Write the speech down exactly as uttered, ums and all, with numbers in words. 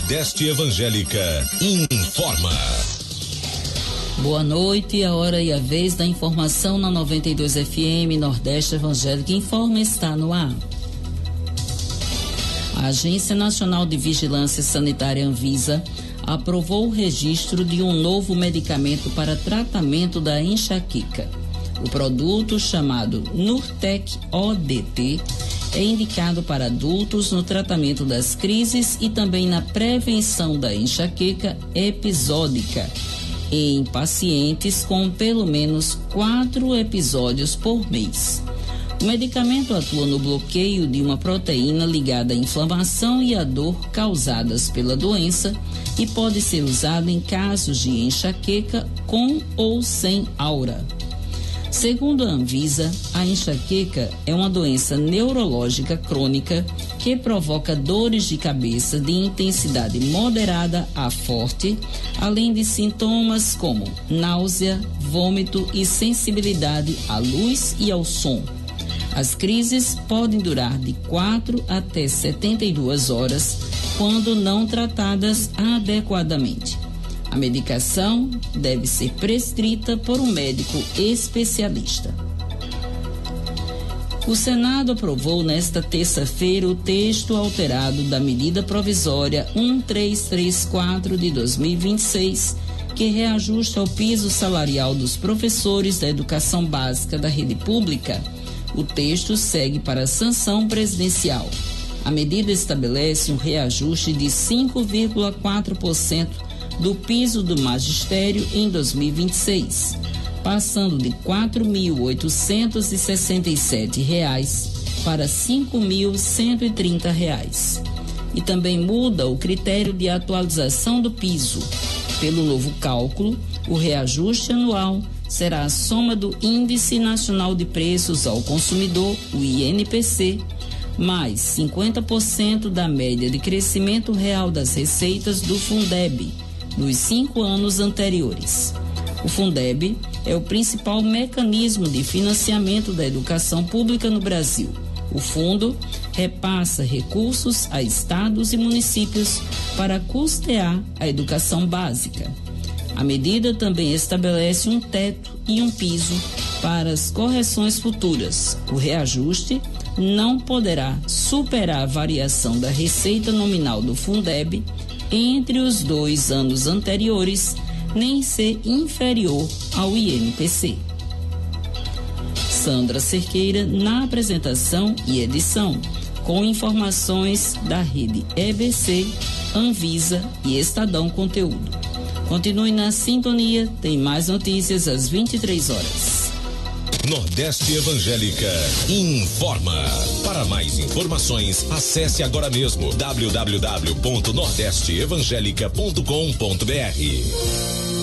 Nordeste Evangélica informa. Boa noite, a hora e a vez da informação na noventa e dois F M, Nordeste Evangélica informa está no ar. A Agência Nacional de Vigilância Sanitária Anvisa aprovou o registro de um novo medicamento para tratamento da enxaqueca. O produto, chamado Nurtec O D T, é indicado para adultos no tratamento das crises e também na prevenção da enxaqueca episódica em pacientes com pelo menos quatro episódios por mês. O medicamento atua no bloqueio de uma proteína ligada à inflamação e à dor causadas pela doença e pode ser usado em casos de enxaqueca com ou sem aura. Segundo a Anvisa, a enxaqueca é uma doença neurológica crônica que provoca dores de cabeça de intensidade moderada a forte, além de sintomas como náusea, vômito e sensibilidade à luz e ao som. As crises podem durar de quatro até setenta e duas horas quando não tratadas adequadamente. A medicação deve ser prescrita por um médico especialista. O Senado aprovou nesta terça-feira o texto alterado da medida provisória um três três quatro de dois mil e vinte e seis, que reajusta o piso salarial dos professores da educação básica da rede pública. O texto segue para a sanção presidencial. A medida estabelece um reajuste de cinco vírgula quatro por cento do piso do magistério em dois mil e vinte e seis, passando de quatro mil oitocentos e sessenta e sete reais para cinco mil cento e trinta reais. E também muda o critério de atualização do piso. Pelo novo cálculo, o reajuste anual será a soma do Índice Nacional de Preços ao Consumidor, o I N P C, mais cinquenta por cento da média de crescimento real das receitas do Fundeb nos cinco anos anteriores. O Fundeb é o principal mecanismo de financiamento da educação pública no Brasil. O fundo repassa recursos a estados e municípios para custear a educação básica. A medida também estabelece um teto e um piso para as correções futuras. O reajuste não poderá superar a variação da receita nominal do Fundeb entre os dois anos anteriores, nem ser inferior ao I N P C. Sandra Cerqueira na apresentação e edição, com informações da rede E B C, Anvisa e Estadão Conteúdo. Continue na sintonia, tem mais notícias às vinte e três horas. Nordeste Evangélica informa. Para mais informações, acesse agora mesmo w w w ponto nordeste evangélica ponto com ponto b r.